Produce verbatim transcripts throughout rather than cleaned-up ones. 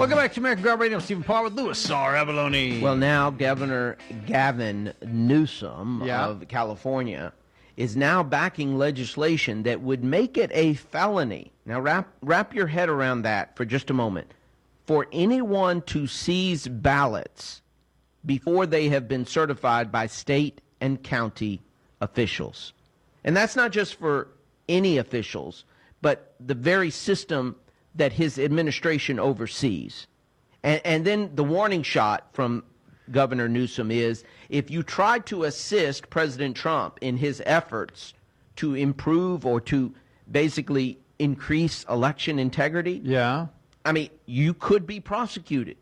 Welcome back to American Garb Radio. I'm Stephen Parr with Louis R. Abalone. Well, now Governor Gavin Newsom yeah. of California is now backing legislation that would make it a felony. Now, wrap, wrap your head around that for just a moment. For anyone to seize ballots before they have been certified by state and county officials. And that's not just for any officials, but the very system that his administration oversees. And, and then the warning shot from Governor Newsom is, if you try to assist President Trump in his efforts to improve or to basically increase election integrity, yeah, I mean, you could be prosecuted.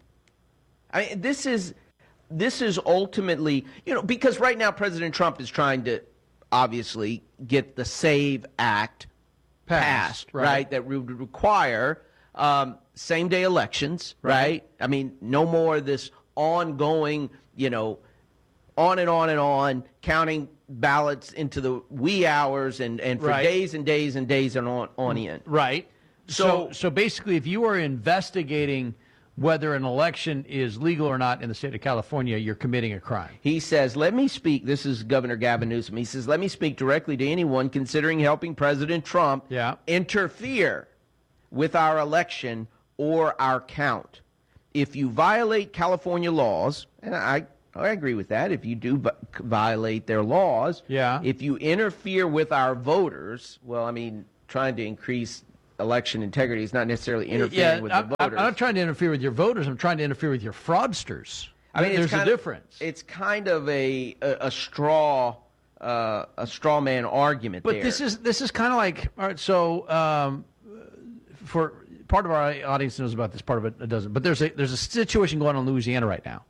I mean, this is this is ultimately, you know, because right now President Trump is trying to obviously get the SAVE Act passed, passed right. right, that would require um, same-day elections, right. right? I mean, no more this ongoing, you know, on and on and on, counting ballots into the wee hours and, and for right. days and days and days and on, on end. Right. So, so, so basically, if you are investigating whether an election is legal or not in the state of California, you're committing a crime. He says, let me speak, this is Governor Gavin Newsom, he says, let me speak directly to anyone considering helping President Trump yeah. interfere with our election or our count. If you violate California laws, and I, I agree with that, if you do v- violate their laws, yeah. if you interfere with our voters, well, I mean, trying to increase election integrity is not necessarily interfering yeah, with I'm, the voters. I'm not trying to interfere with your voters. I'm trying to interfere with your fraudsters. I mean, there's a of, difference. It's kind of a a, a straw uh, a straw man argument. But there. this is this is kind of like, all right. So um, for part of our audience knows about this, part of it doesn't. But there's a there's a situation going on in Louisiana right now,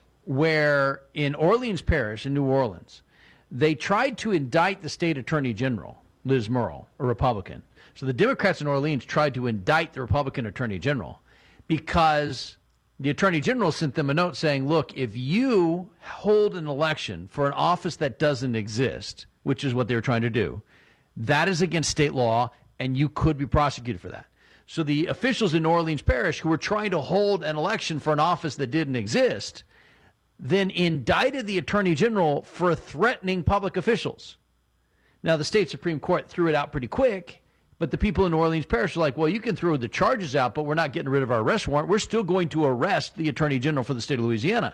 where in Orleans Parish in New Orleans, they tried to indict the state attorney general, Liz Murrill, a Republican. So the Democrats in Orleans tried to indict the Republican attorney general because the attorney general sent them a note saying, look, if you hold an election for an office that doesn't exist, which is what they were trying to do, that is against state law, and you could be prosecuted for that. So the officials in New Orleans Parish who were trying to hold an election for an office that didn't exist then indicted the attorney general for threatening public officials. Now, the state Supreme Court threw it out pretty quick, but the people in New Orleans Parish are like, well, you can throw the charges out, but we're not getting rid of our arrest warrant. We're still going to arrest the attorney general for the state of Louisiana.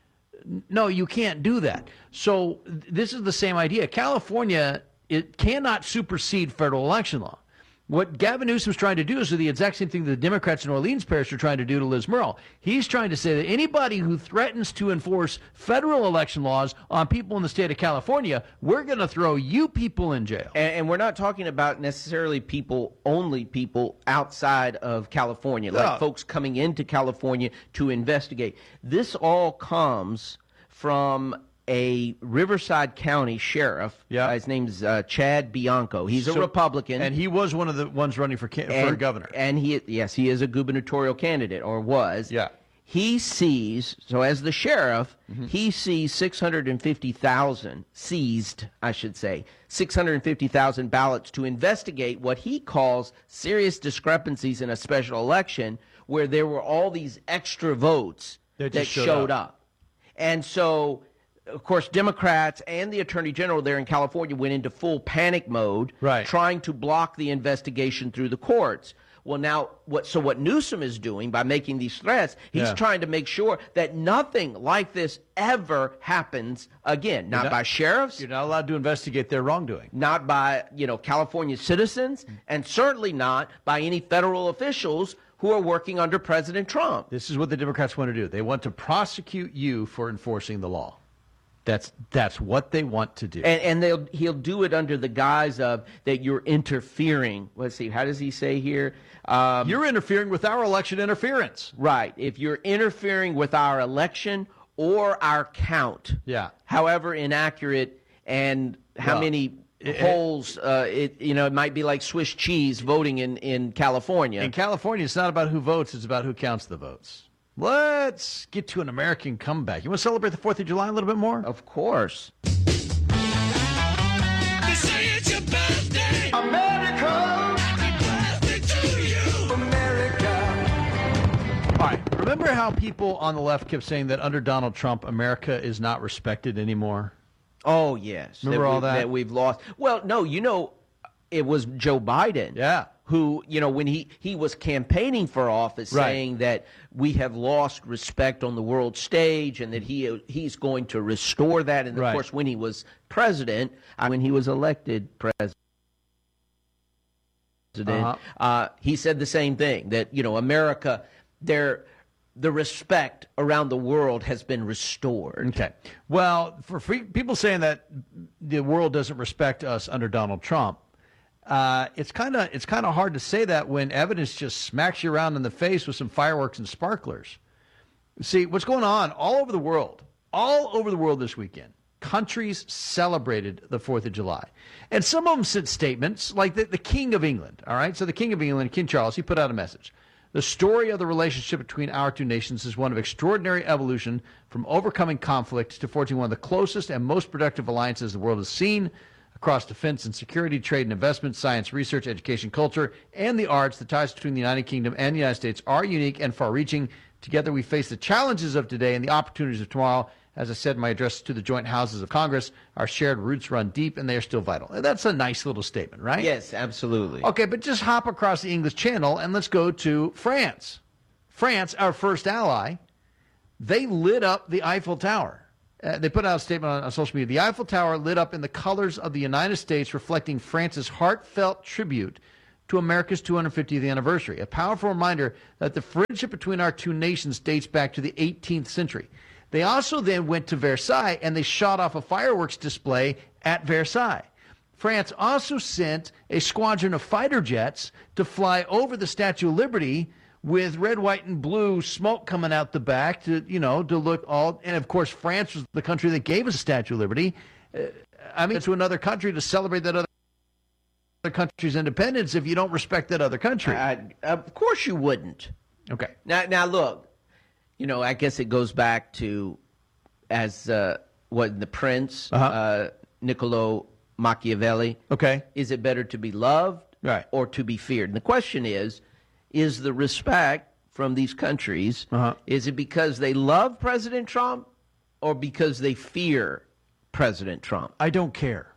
No, you can't do that. So this is the same idea. California, it cannot supersede federal election law. What Gavin Newsom's trying to do is the exact same thing that the Democrats in Orleans Parish are trying to do to Liz Murrill. He's trying to say that anybody who threatens to enforce federal election laws on people in the state of California, we're going to throw you people in jail. And, and we're not talking about necessarily people, only people outside of California, like no. folks coming into California to investigate. This all comes from a Riverside County sheriff. Yeah. Uh, his name's uh, Chad Bianco. He's so, a Republican. And he was one of the ones running for, ca- and, for governor. And he, yes, he is a gubernatorial candidate, or was. Yeah. He sees, so as the sheriff, mm-hmm. he sees six hundred fifty thousand, seized, I should say, six hundred fifty thousand ballots to investigate what he calls serious discrepancies in a special election where there were all these extra votes that, that showed, showed up. up. And so, of course, Democrats and the Attorney General there in California went into full panic mode, right. trying to block the investigation through the courts. Well, now, what? So what Newsom is doing by making these threats, he's yeah. trying to make sure that nothing like this ever happens again. Not, not by sheriffs. You're not allowed to investigate their wrongdoing. Not by, you know, California citizens, and certainly not by any federal officials who are working under President Trump. This is what the Democrats want to do. They want to prosecute you for enforcing the law. That's that's what they want to do. And, and they'll he'll do it under the guise of that you're interfering. Let's see, how does he say here? Um, you're interfering with our election interference. Right. If you're interfering with our election or our count, yeah. however inaccurate and how well, many it, polls, uh, it you know, it might be like Swiss cheese voting in, in California. In California, it's not about who votes, it's about who counts the votes. Let's get to an American comeback. You want to celebrate the fourth of July a little bit more? Of course. You say it's your birthday. America. Happy birthday to you. America. All right. Remember how people on the left kept saying that under Donald Trump, America is not respected anymore? Oh, yes. Remember that all we, that? That we've lost. Well, no, you know, it was Joe Biden. Yeah. Who, you know, when he, he was campaigning for office, Right. saying that we have lost respect on the world stage and that he he's going to restore that. And, of Right. course, when he was president, uh, when he was elected president, Uh-huh. uh, he said the same thing, that, you know, America, their the respect around the world has been restored. Okay. Well, for free, people saying that the world doesn't respect us under Donald Trump, uh, it's kind of it's kind of hard to say that when evidence just smacks you around in the face with some fireworks and sparklers. See, what's going on all over the world, all over the world this weekend, countries celebrated the fourth of July. And some of them sent statements, like the, the King of England, all right? So the King of England, King Charles, he put out a message. The story of the relationship between our two nations is one of extraordinary evolution from overcoming conflict to forging one of the closest and most productive alliances the world has seen across defense and security, trade and investment, science, research, education, culture, and the arts. The ties between the United Kingdom and the United States are unique and far-reaching. Together we face the challenges of today and the opportunities of tomorrow. As I said in my address to the joint houses of Congress, our shared roots run deep and they are still vital. That's a nice little statement, right? Yes, absolutely. Okay, but just hop across the English Channel and let's go to France. France, our first ally, they lit up the Eiffel Tower. Uh, they put out a statement on, on social media. The Eiffel Tower lit up in the colors of the United States, reflecting France's heartfelt tribute to America's two hundred fiftieth anniversary. A powerful reminder that the friendship between our two nations dates back to the eighteenth century. They also then went to Versailles and they shot off a fireworks display at Versailles. France also sent a squadron of fighter jets to fly over the Statue of Liberty with red, white, and blue smoke coming out the back to, you know, to look all. And of course, France was the country that gave us the Statue of Liberty. Uh, I mean, to another country to celebrate that other country's independence if you don't respect that other country. Uh, of course you wouldn't. Okay. Now, now look. You know, I guess it goes back to, as uh, what the Prince, Uh-huh. uh, Niccolo Machiavelli. Okay. Is it better to be loved Right. or to be feared? And the question is, is the respect from these countries, Uh-huh. is it because they love President Trump or because they fear President Trump? I don't care.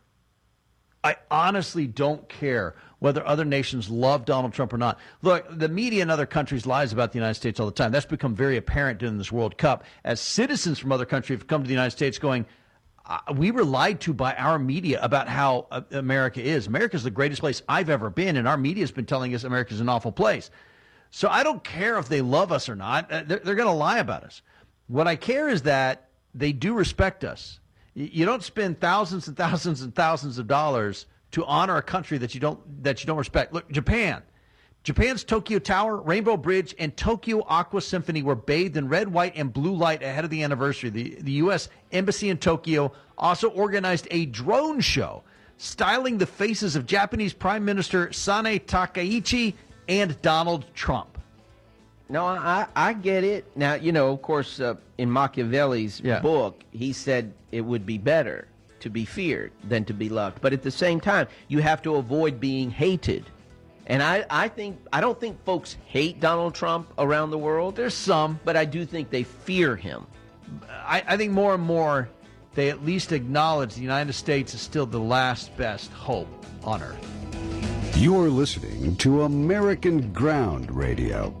I honestly don't care whether other nations love Donald Trump or not. Look, the media in other countries lies about the United States all the time. That's become very apparent during this World Cup as citizens from other countries have come to the United States going, uh, we were lied to by our media about how uh, America is. America is the greatest place I've ever been, and our media has been telling us America is an awful place. So I don't care if they love us or not. Uh, They're, they're going to lie about us. What I care is that they do respect us. Y- You don't spend thousands and thousands and thousands of dollars to honor a country that you don't that you don't respect. Look, Japan. Japan's Tokyo Tower, Rainbow Bridge, and Tokyo Aqua Symphony were bathed in red, white, and blue light ahead of the anniversary. The, the U S Embassy in Tokyo also organized a drone show styling the faces of Japanese Prime Minister Sanae Takaichi and Donald Trump. No, I, I get it. Now, you know, of course, uh, in Machiavelli's Yeah. book, he said it would be better to be feared than to be loved. But at the same time, you have to avoid being hated. And I, I think I don't think folks hate Donald Trump around the world. There's some, But I do think they fear him. I, I think more and more they at least acknowledge the United States is still the last best hope on earth. You're listening to American Ground Radio.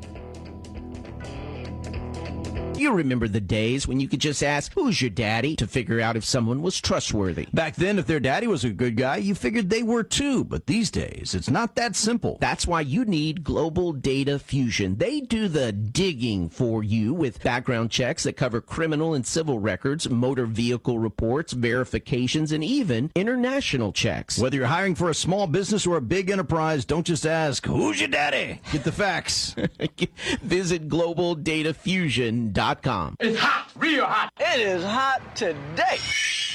You remember the days when you could just ask, who's your daddy, to figure out if someone was trustworthy. Back then, if their daddy was a good guy, you figured they were too. But these days, it's not that simple. That's why you need Global Data Fusion. They do the digging for you with background checks that cover criminal and civil records, motor vehicle reports, verifications, and even international checks. Whether you're hiring for a small business or a big enterprise, don't just ask, who's your daddy? Get the facts. Visit global data fusion dot com. It's hot, real hot. It is hot today.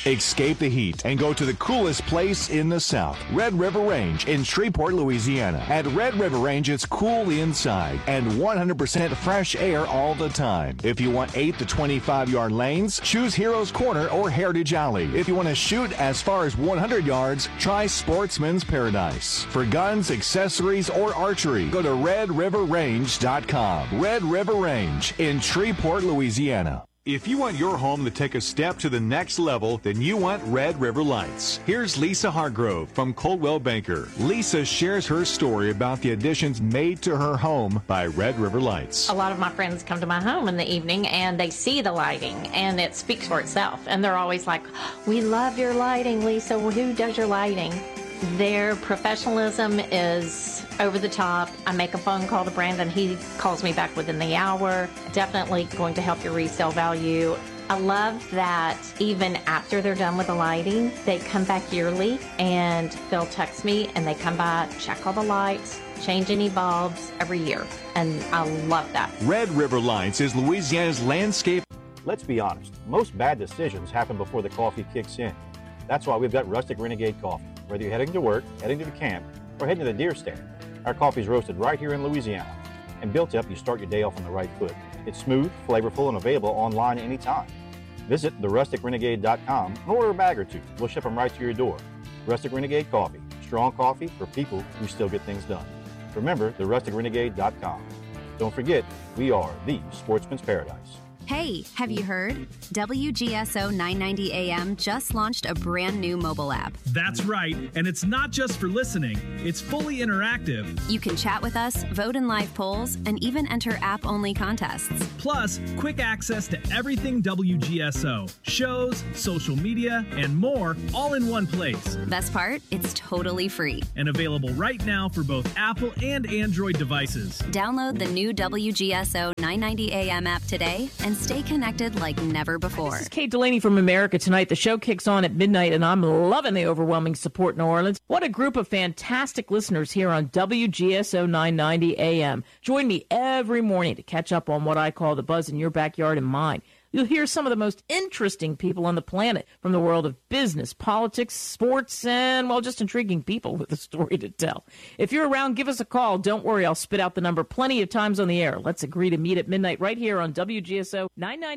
Escape the heat and go to the coolest place in the South, Red River Range in Shreveport, Louisiana. At Red River Range, it's cool inside and one hundred percent fresh air all the time. If you want eight to twenty-five yard lanes, choose Heroes Corner or Heritage Alley. If you want to shoot as far as one hundred yards, try Sportsman's Paradise. For guns, accessories, or archery, go to red river range dot com. Red River Range in Shreveport, Louisiana. If you want your home to take a step to the next level, then you want Red River Lights. Here's Lisa Hargrove from Coldwell Banker. Lisa shares her story about the additions made to her home by Red River Lights. A lot of my friends come to my home in the evening and they see the lighting and it speaks for itself. And they're always like, we love your lighting, Lisa. Well, who does your lighting? Their professionalism is over the top. I make a phone call to Brandon. He calls me back within the hour. Definitely going to help your resale value. I love that even after they're done with the lighting, they come back yearly and they'll text me and they come by, check all the lights, change any bulbs every year. And I love that. Red River Lights is Louisiana's landscape. Let's be honest, most bad decisions happen before the coffee kicks in. That's why we've got Rustic Renegade Coffee. Whether you're heading to work, heading to the camp, or heading to the deer stand, our coffee is roasted right here in Louisiana. And built up, you start your day off on the right foot. It's smooth, flavorful, and available online anytime. Visit the rustic renegade dot com and order a bag or two. We'll ship them right to your door. Rustic Renegade Coffee. Strong coffee for people who still get things done. Remember, the rustic renegade dot com. Don't forget, we are the Sportsman's Paradise. Hey, have you heard? W G S O nine ninety A M just launched a brand new mobile app. That's right, and it's not just for listening. It's fully interactive. You can chat with us, vote in live polls, and even enter app-only contests. Plus, quick access to everything W G S O. Shows, social media, and more, all in one place. Best part? It's totally free. And available right now for both Apple and Android devices. Download the new W G S O nine ninety A M app today and stay connected like never before. This is Kate Delaney from America Tonight. The show kicks on at midnight, and I'm loving the overwhelming support in New Orleans. What a group of fantastic listeners here on W G S O nine ninety A M. Join me every morning to catch up on what I call the buzz in your backyard and mine. You'll hear some of the most interesting people on the planet from the world of business, politics, sports, and, well, just intriguing people with a story to tell. If you're around, give us a call. Don't worry, I'll spit out the number plenty of times on the air. Let's agree to meet at midnight right here on W G S O nine ninety.